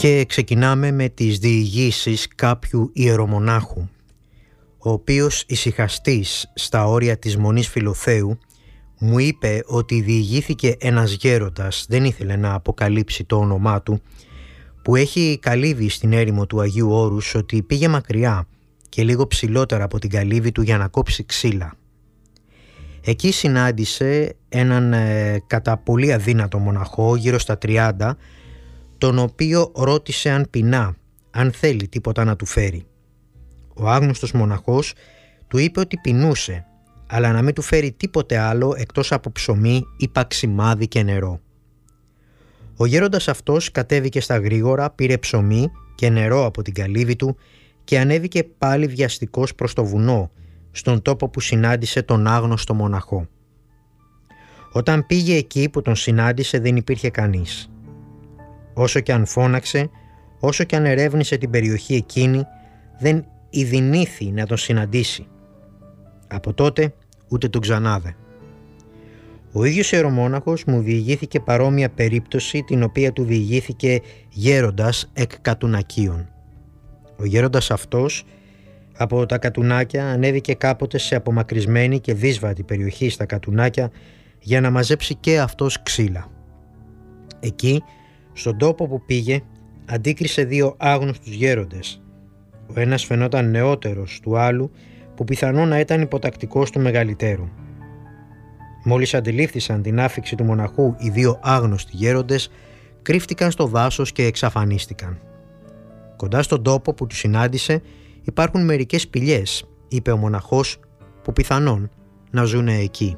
Και ξεκινάμε με τις διηγήσεις κάποιου ιερομονάχου, ο οποίος ησυχαστής στα όρια της Μονής Φιλοθέου μου είπε ότι διηγήθηκε ένας γέροντας, δεν ήθελε να αποκαλύψει το όνομά του, που έχει καλύβει στην έρημο του Αγίου Όρους, ότι πήγε μακριά και λίγο ψηλότερα από την καλύβη του για να κόψει ξύλα. Εκεί συνάντησε έναν κατά πολύ αδύνατο μοναχό, γύρω στα 30, τον οποίο ρώτησε αν πεινά, αν θέλει τίποτα να του φέρει. Ο άγνωστος μοναχός του είπε ότι πεινούσε, αλλά να μην του φέρει τίποτε άλλο εκτός από ψωμί ή παξιμάδι και νερό. Ο γέροντας αυτός κατέβηκε στα γρήγορα, πήρε ψωμί και νερό από την καλύβη του και ανέβηκε πάλι βιαστικός προς το βουνό, στον τόπο που συνάντησε τον άγνωστο μοναχό. Όταν πήγε εκεί που τον συνάντησε δεν υπήρχε κανείς. Όσο και αν φώναξε, όσο και αν ερεύνησε την περιοχή εκείνη, δεν ειδηνήθη να τον συναντήσει. Από τότε ούτε τον ξανάδε. Ο ίδιος ιερομόναχος μου διηγήθηκε παρόμοια περίπτωση, την οποία του διηγήθηκε γέροντας εκ Κατουνακίων. Ο γέροντας αυτός από τα Κατουνάκια ανέβηκε κάποτε σε απομακρυσμένη και δύσβατη περιοχή στα Κατουνάκια για να μαζέψει και αυτός ξύλα. Εκεί, στον τόπο που πήγε, αντίκρισε δύο άγνωστους γέροντες. Ο ένας φαινόταν νεότερος του άλλου, που πιθανόν να ήταν υποτακτικός του μεγαλύτερου. Μόλις αντιλήφθησαν την άφιξη του μοναχού, οι δύο άγνωστοι γέροντες κρύφτηκαν στο δάσος και εξαφανίστηκαν. Κοντά στον τόπο που τους συνάντησε υπάρχουν μερικές σπηλιές, είπε ο μοναχός, που πιθανόν να ζουνε εκεί.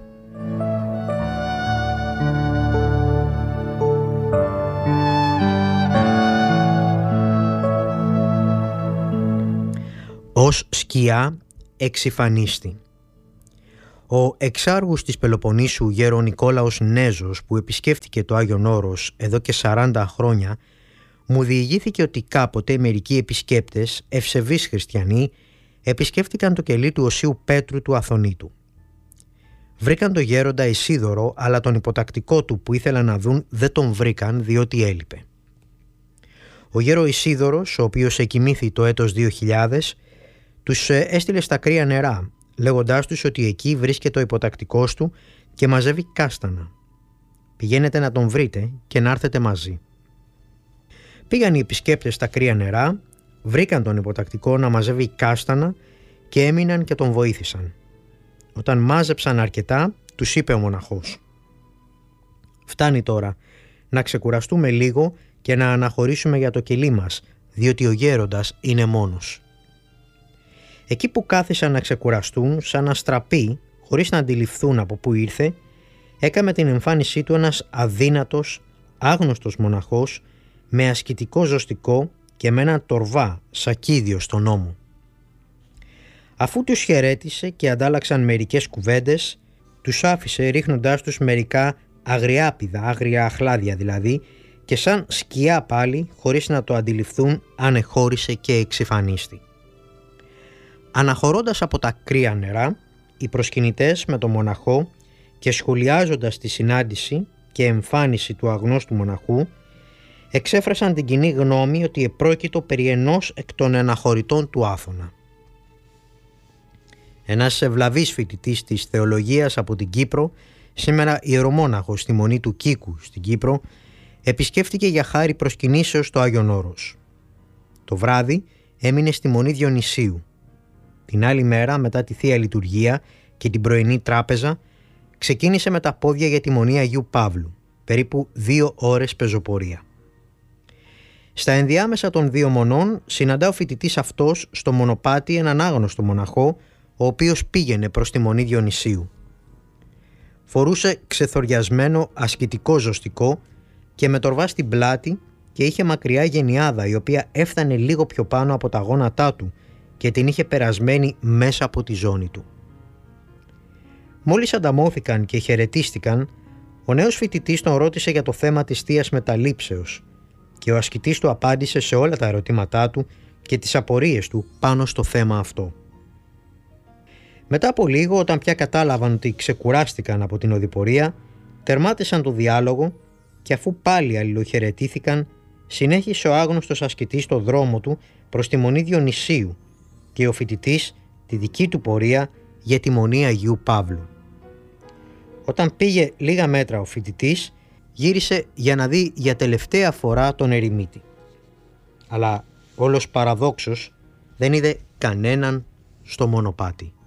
Ως σκιά εξυφανίστη. Ο εξάργους της Πελοποννήσου Γερονικόλαος Νέζος, που επισκέφτηκε το Άγιον Όρος εδώ και 40 χρόνια, μου διηγήθηκε ότι κάποτε μερικοί επισκέπτες, ευσεβείς χριστιανοί, επισκέφτηκαν το κελί του Οσίου Πέτρου του Αθωνίτου. Βρήκαν τον γέροντα Ισίδωρο, αλλά τον υποτακτικό του που ήθελαν να δουν δεν τον βρήκαν, διότι έλειπε. Ο γέρο Ισίδωρος, ο οποίος εκοιμήθη το έτος 2000, τους έστειλε στα κρύα νερά, λέγοντάς τους ότι εκεί βρίσκεται ο υποτακτικός του και μαζεύει κάστανα. Πηγαίνετε να τον βρείτε και να έρθετε μαζί. Πήγαν οι επισκέπτες στα κρύα νερά, βρήκαν τον υποτακτικό να μαζεύει κάστανα και έμειναν και τον βοήθησαν. Όταν μάζεψαν αρκετά, τους είπε ο μοναχός: «Φτάνει τώρα, να ξεκουραστούμε λίγο και να αναχωρήσουμε για το κελί μας, διότι ο γέροντας είναι μόνος». Εκεί που κάθισαν να ξεκουραστούν, σαν αστραποί, χωρίς να αντιληφθούν από πού ήρθε, έκαμε την εμφάνισή του ένας αδύνατος, άγνωστος μοναχός, με ασκητικό ζωστικό και με ένα τορβά σακίδιο στον ώμο. Αφού τους χαιρέτησε και αντάλλαξαν μερικές κουβέντες, τους άφησε ρίχνοντάς τους μερικά αγριάπηδα, άγρια αχλάδια δηλαδή, και σαν σκιά πάλι, χωρίς να το αντιληφθούν, ανεχώρησε και εξυφανίστη. Αναχωρώντας από τα κρύα νερά, οι προσκυνητές με τον μοναχό και σχολιάζοντας τη συνάντηση και εμφάνιση του αγνώστου μοναχού, εξέφρασαν την κοινή γνώμη ότι επρόκειτο περί ενός εκ των αναχωρητών του Άθωνα. Ένας ευλαβής φοιτητής της θεολογίας από την Κύπρο, σήμερα ιερομόναχος στη Μονή του Κίκου στην Κύπρο, επισκέφτηκε για χάρη προσκυνήσεως το Άγιον Όρος. Το βράδυ έμεινε στη Μονή Διονυσίου. Την άλλη μέρα, μετά τη Θεία Λειτουργία και την πρωινή τράπεζα, ξεκίνησε με τα πόδια για τη Μονή Αγίου Παύλου, περίπου 2 ώρες πεζοπορία. Στα ενδιάμεσα των δύο μονών συναντά ο φοιτητής αυτός στο μονοπάτι έναν άγνωστο μοναχό, ο οποίος πήγαινε προς τη Μονή Διονυσίου. Φορούσε ξεθοριασμένο ασκητικό ζωστικό και με τορβά στην πλάτη και είχε μακριά γενιάδα, η οποία έφτανε λίγο πιο πάνω από τα γόνατά του και την είχε περασμένη μέσα από τη ζώνη του. Μόλις ανταμώθηκαν και χαιρετίστηκαν, ο νέος φοιτητής τον ρώτησε για το θέμα της Θείας Μεταλήψεως και ο ασκητής του απάντησε σε όλα τα ερωτήματά του και τις απορίες του πάνω στο θέμα αυτό. Μετά από λίγο, όταν πια κατάλαβαν ότι ξεκουράστηκαν από την οδηπορία, τερμάτισαν το διάλογο και αφού πάλι αλληλοχαιρετήθηκαν, συνέχισε ο άγνωστος ασκητής το δρόμο του προς τη Μονή Διονυσίου και ο φοιτητής τη δική του πορεία για τη Μονή Αγίου Παύλου. Όταν πήγε λίγα μέτρα ο φοιτητής, γύρισε για να δει για τελευταία φορά τον ερημίτη. Αλλά όλος παραδόξως δεν είδε κανέναν στο μονοπάτι.